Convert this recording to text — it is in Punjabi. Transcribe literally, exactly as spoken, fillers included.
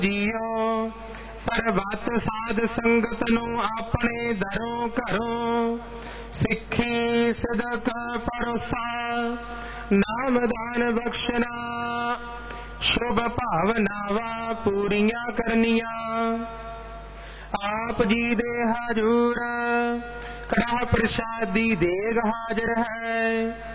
ਜੀਓ ਸਰਬਤ ਸਾਧ ਸੰਗਤ ਨੂੰ ਆਪਣੇ ਦਰੋਂ ਘਰੋਂ ਸਿੱਖੀ ਸਦਕ ਪਰੋਸਾ ਨਾਮ ਦਾਨ ਬਖਸ਼ਣਾ ਸ਼ੁਭ ਭਾਵਨਾਵਾਂ ਪੂਰੀਆਂ ਕਰਨੀਆਂ। ਆਪ ਜੀ ਦੇ ਹਜੂਰ ਕੜਾਹ ਪ੍ਰਸ਼ਾਦੀ ਦੇਗ ਹਾਜ਼ਰ ਹੈ।